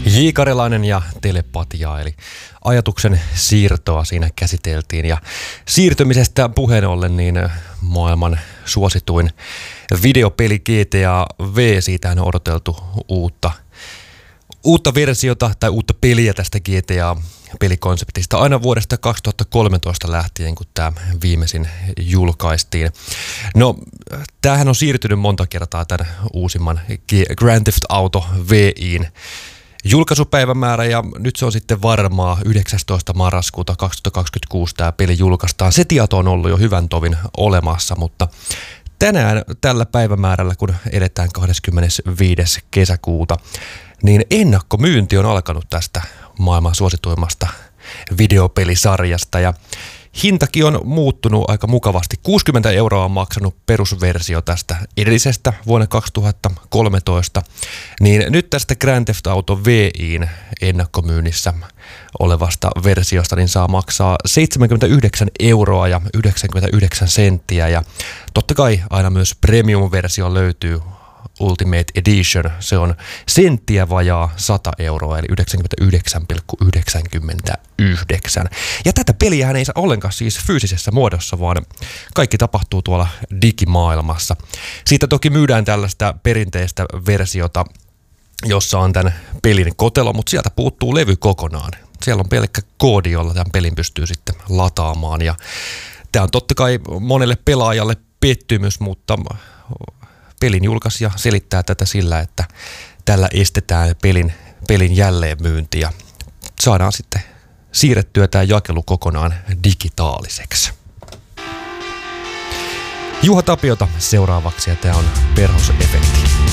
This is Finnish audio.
J. Karjalainen ja telepatia, eli ajatuksen siirtoa siinä käsiteltiin. Ja siirtymisestä puheen ollen, niin maailman suosituin videopeli GTA V, siitähän on odoteltu uutta versiota tai uutta peliä tästä GTA-pelikonseptista aina vuodesta 2013 lähtien, kun tämä viimeisin julkaistiin. No, tämähän on siirtynyt monta kertaa tämän uusimman Grand Theft Auto V:in julkaisupäivämäärä, ja nyt se on sitten varmaa 19. marraskuuta 2026 tämä peli julkaistaan. Se tieto on ollut jo hyvän tovin olemassa, mutta tänään tällä päivämäärällä, kun edetään 25. kesäkuuta, niin ennakkomyynti on alkanut tästä maailman suosituimmasta videopelisarjasta, ja hintakin on muuttunut aika mukavasti. 60 € on maksanut perusversio tästä edellisestä vuonna 2013, niin nyt tästä Grand Theft Auto V:in ennakkomyynnissä olevasta versiosta niin saa maksaa 79 € ja 99 senttiä, ja totta kai aina myös premium-versio löytyy, Ultimate Edition, se on senttiä vajaa 100 €, eli 99,99. Ja tätä peliähän ei saa ollenkaan siis fyysisessä muodossa, vaan kaikki tapahtuu tuolla digimaailmassa. Siitä toki myydään tällaista perinteistä versiota, jossa on tämän pelin kotelo, mutta sieltä puuttuu levy kokonaan. Siellä on pelkkä koodi, jolla tämän pelin pystyy sitten lataamaan, ja tämä on totta kai monelle pelaajalle pettymys, mutta pelin julkaisija selittää tätä sillä, että tällä estetään pelin jälleenmyynti ja saadaan sitten siirrettyä tämä jakelu kokonaan digitaaliseksi. Juha Tapiota seuraavaksi, ja tämä on Perhosefekti.